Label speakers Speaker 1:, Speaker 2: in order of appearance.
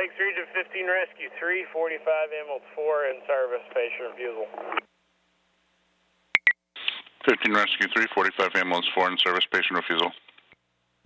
Speaker 1: Phoenix Region 15 Rescue 3, 45 ambulance 4 in service, patient refusal.
Speaker 2: 15 Rescue 3, 45 ambulance 4 in service, patient refusal.